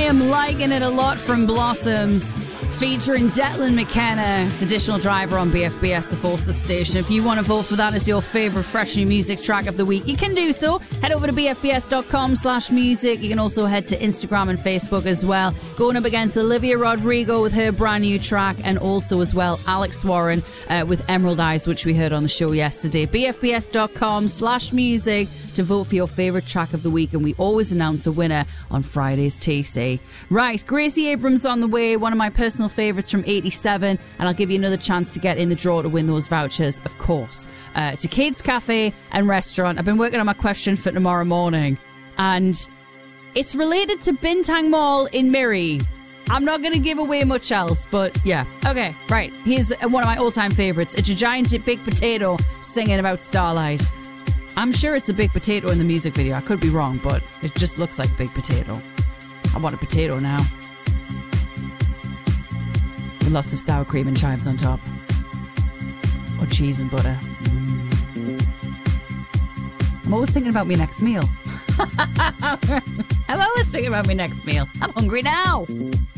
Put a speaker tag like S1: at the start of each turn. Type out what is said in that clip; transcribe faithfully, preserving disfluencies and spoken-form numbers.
S1: am liking it a lot from Blossoms, featuring Declan McKenna. It's Additional Driver on B F B S, the Forces station. If you want to vote for that as your favourite fresh new music track of the week, you can do so. Head over to bfbs.com slash music. You can also head to Instagram and Facebook as well. Going up against Olivia Rodrigo with her brand new track, and also as well Alex Warren uh, with Emerald Eyes, which we heard on the show yesterday. bfbs.com slash music to vote for your favourite track of the week, and we always announce a winner on Friday's T C. Right, Gracie Abrams on the way, one of my personal favourites from eighty-seven, and I'll give you another chance to get in the draw to win those vouchers, of course, uh, to Kate's Cafe and Restaurant. I've been working on my question for tomorrow morning, and it's related to Bintang Mall in Miri. I'm not going to give away much else, but yeah. Okay, right. Here's one of my all-time favourites. It's a giant big potato singing about Starlight. I'm sure it's a big potato in the music video. I could be wrong, but it just looks like big potato. I want a potato now. With lots of sour cream and chives on top. Or cheese and butter. Mm. I'm always thinking about my next meal. I'm always thinking about my next meal. I'm hungry now.